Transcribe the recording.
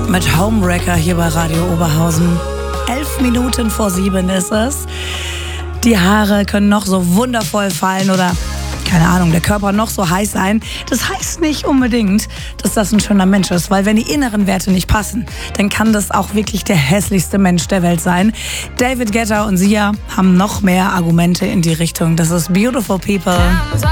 mit Homewrecker hier bei Radio Oberhausen. 11 Minuten vor 7 ist es. Die Haare können noch so wundervoll fallen oder, keine Ahnung, der Körper noch so heiß sein. Das heißt nicht unbedingt, dass das ein schöner Mensch ist, weil wenn die inneren Werte nicht passen, dann kann das auch wirklich der hässlichste Mensch der Welt sein. David Guetta und Sia haben noch mehr Argumente in die Richtung. Das ist Beautiful People.